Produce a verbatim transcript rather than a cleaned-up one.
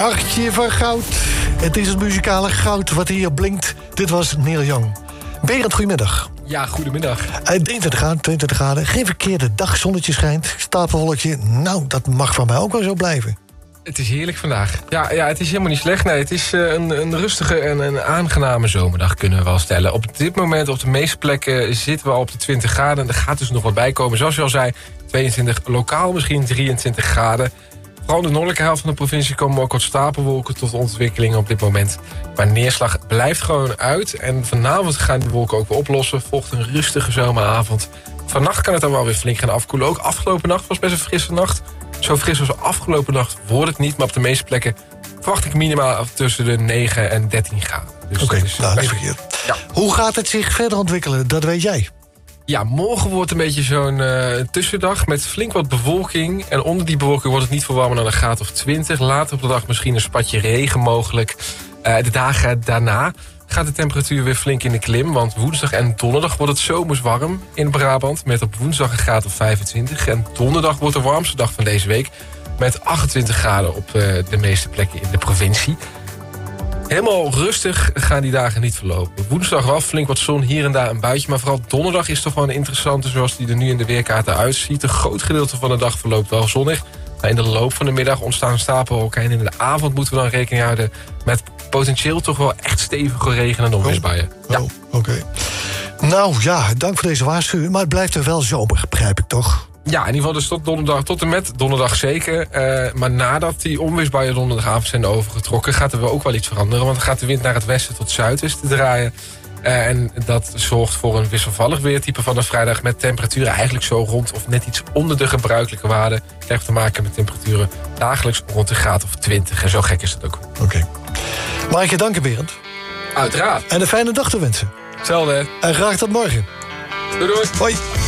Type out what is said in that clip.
Hartje van goud. Het is het muzikale goud wat hier blinkt. Dit was Neil Young. Berend, goedemiddag. Ja, goedemiddag. drieëntwintig graden, tweeëntwintig graden. Geen verkeerde dag, zonnetje schijnt. Stapelwolkje, nou, dat mag van mij ook wel zo blijven. Het is heerlijk vandaag. Ja, ja, het is helemaal niet slecht. Nee, het is uh, een, een rustige en een aangename zomerdag, kunnen we wel stellen. Op dit moment, op de meeste plekken, zitten we al op de twintig graden. Er gaat dus nog wat bij komen. Zoals je al zei, tweeëntwintig, lokaal misschien drieëntwintig graden. Vooral in de noordelijke helft van de provincie komen ook wat stapelwolken tot ontwikkelingen op dit moment. Maar neerslag blijft gewoon uit. En vanavond gaan die wolken ook weer oplossen. Volgt een rustige zomeravond. Vannacht kan het dan wel weer flink gaan afkoelen. Ook afgelopen nacht was best een frisse nacht. Zo fris als afgelopen nacht wordt het niet. Maar op de meeste plekken verwacht ik minimaal tussen de negen en dertien graden. Dus Oké, okay, nou, lieve keer. Ja. Hoe gaat het zich verder ontwikkelen? Dat weet jij. Ja, morgen wordt een beetje zo'n uh, tussendag met flink wat bewolking. En onder die bewolking wordt het niet veel warmer dan een graad of twintig. Later op de dag misschien een spatje regen mogelijk. Uh, de dagen daarna gaat de temperatuur weer flink in de klim. Want woensdag en donderdag wordt het zomers warm in Brabant. Met op woensdag een graad of vijfentwintig. En donderdag wordt de warmste dag van deze week. Met achtentwintig graden op uh, de meeste plekken in de provincie. Helemaal rustig gaan die dagen niet verlopen. Woensdag wel flink wat zon, hier en daar een buitje. Maar vooral donderdag is toch wel een interessante zoals die er nu in de weerkaarten uitziet. Een groot gedeelte van de dag verloopt wel zonnig. Maar in de loop van de middag ontstaan stapelwolken. En in de avond moeten we dan rekening houden met potentieel toch wel echt stevige regen- en onweersbuien. Oh, ja. oh, oké. Okay. Nou ja, dank voor deze waarschuwing. Maar het blijft er wel zomer, begrijp ik toch? Ja, in ieder geval dus tot donderdag, tot en met donderdag zeker. Uh, maar nadat die onweersbuien donderdagavond zijn overgetrokken, gaat er wel ook wel iets veranderen. Want dan gaat de wind naar het westen tot zuidwesten draaien. Uh, en dat zorgt voor een wisselvallig weertype van de vrijdag met temperaturen eigenlijk zo rond of net iets onder de gebruikelijke waarde. Het heeft te maken met temperaturen dagelijks rond een graad of twintig. En zo gek is het ook. Oké. Okay. Mag ik je danken, Berend? Uiteraard. En een fijne dag te wensen. Hetzelfde. En graag tot morgen. Doei doei. Hoi.